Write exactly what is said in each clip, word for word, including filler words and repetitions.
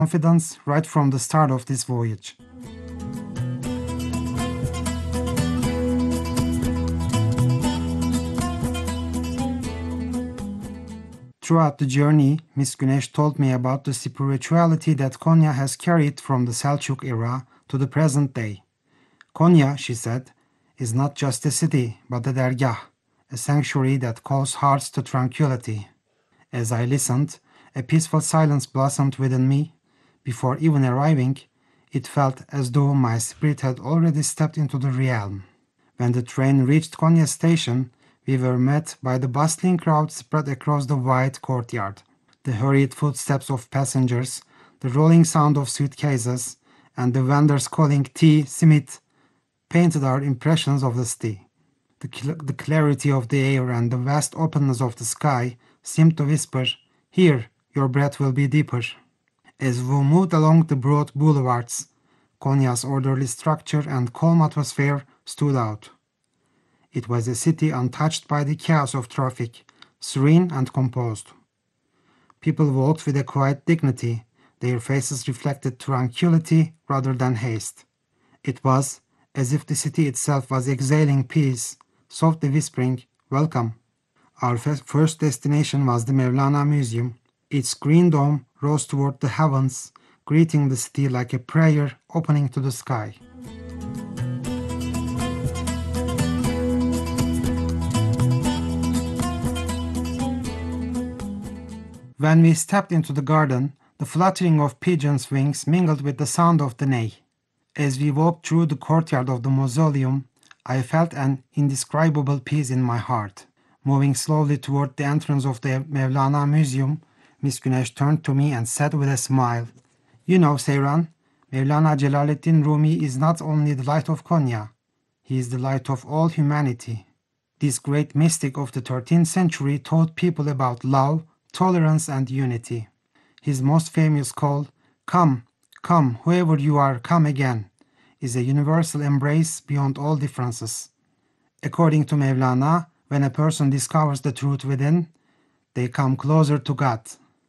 confidence right from the start of this voyage. Throughout the journey, Miss Güneş told me about the spirituality that Konya has carried from the Selçuk era to the present day. Konya, she said, is not just a city, but a dergah, a sanctuary that calls hearts to tranquility. As I listened, a peaceful silence blossomed within me. Before even arriving, it felt as though my spirit had already stepped into the realm. When the train reached Konya station, we were met by the bustling crowd spread across the wide courtyard. The hurried footsteps of passengers, the rolling sound of suitcases, and the vendors calling tea, simit, painted our impressions of the city. The, cl- the clarity of the air and the vast openness of the sky seemed to whisper, "Here, your breath will be deeper." As we moved along the broad boulevards, Konya's orderly structure and calm atmosphere stood out. It was a city untouched by the chaos of traffic, serene and composed. People walked with a quiet dignity, their faces reflected tranquility rather than haste. It was as if the city itself was exhaling peace, softly whispering, "Welcome." Our first destination was the Mevlana Museum. Its green dome rose toward the heavens, greeting the city like a prayer opening to the sky. When we stepped into the garden, the fluttering of pigeons' wings mingled with the sound of the ney. As we walked through the courtyard of the mausoleum, I felt an indescribable peace in my heart. Moving slowly toward the entrance of the Mevlana Museum, Miss Güneş turned to me and said with a smile, "You know, Seyran, Mevlana Celaleddin Rumi is not only the light of Konya, he is the light of all humanity." This great mystic of the thirteenth century taught people about love, tolerance, and unity. His most famous call, "Come, come, whoever you are, come again," is a universal embrace beyond all differences. According to Mevlana, when a person discovers the truth within, they come closer to God.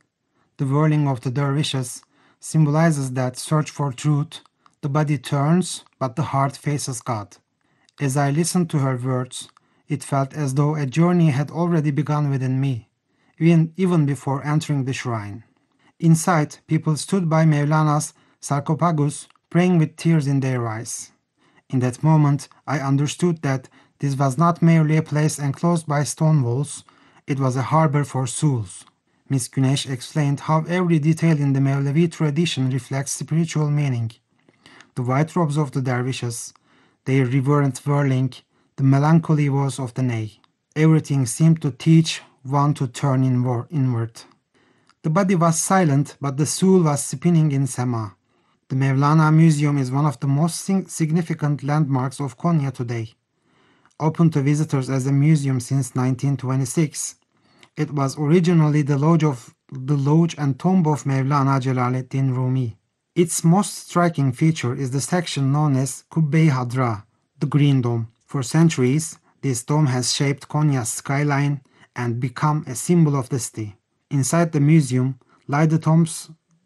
The whirling of the dervishes symbolizes that search for truth. The body turns, but the heart faces God. As I listened to her words, it felt as though a journey had already begun within me, even, even before entering the shrine. Inside, people stood by Mevlana's sarcophagus, praying with tears in their eyes. In that moment, I understood that this was not merely a place enclosed by stone walls, it was a harbor for souls. Miss Güneş explained how every detail in the Mevlevi tradition reflects spiritual meaning. The white robes of the dervishes, their reverent whirling, the melancholy voice of the ney. Everything seemed to teach one to turn inward. The body was silent, but the soul was spinning in Sema. The Mevlana Museum is one of the most significant landmarks of Konya today. Open to visitors as a museum since nineteen twenty-six, it was originally the lodge of the lodge and tomb of Mevlana Celaleddin Rumi. Its most striking feature is the section known as Kubbe-i Hadra, the Green Dome. For centuries, this dome has shaped Konya's skyline and become a symbol of the city. Inside the museum lie the tombs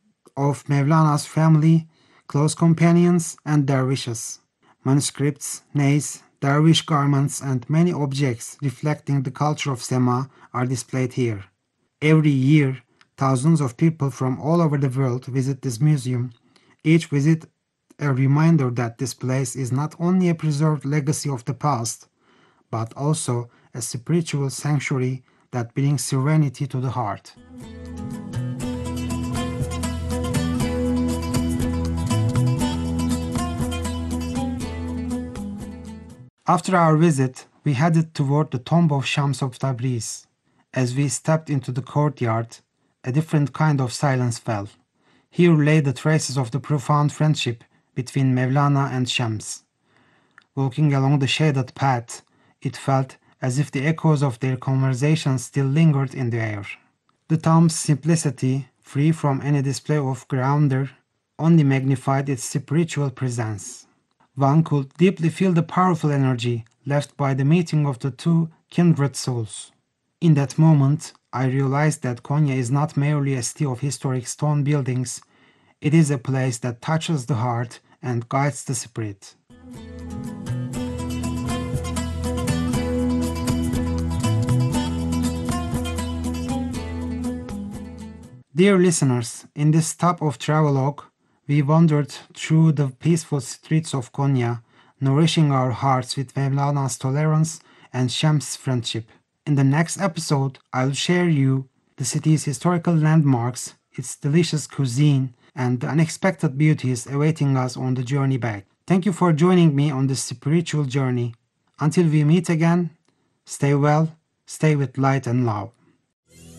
of Mevlana's family, close companions, and dervishes. Manuscripts, neys, dervish garments, and many objects reflecting the culture of Sema are displayed here. Every year, thousands of people from all over the world visit this museum, each visit a reminder that this place is not only a preserved legacy of the past, but also a spiritual sanctuary that brings serenity to the heart. After our visit, we headed toward the tomb of Shams of Tabriz. As we stepped into the courtyard, a different kind of silence fell. Here lay the traces of the profound friendship between Mevlana and Shams. Walking along the shaded path, it felt as if the echoes of their conversation still lingered in the air. The tomb's simplicity, free from any display of grandeur, only magnified its spiritual presence. One could deeply feel the powerful energy left by the meeting of the two kindred souls. In that moment, I realized that Konya is not merely a city of historic stone buildings, It is a place that touches the heart and guides the spirit. Dear listeners, in this stop of travelogue, we wandered through the peaceful streets of Konya, nourishing our hearts with Mevlana's tolerance and Shem's friendship. In the next episode, I'll share you the city's historical landmarks, its delicious cuisine, and the unexpected beauties awaiting us on the journey back. Thank you for joining me on this spiritual journey. Until we meet again, stay well, stay with light and love.